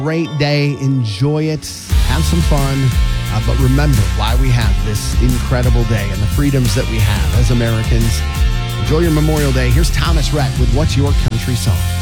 great day. Enjoy it. Have some fun. But remember why we have this incredible day and the freedoms that we have as Americans. Enjoy your Memorial Day. Here's Thomas Rhett with What's Your Country Song?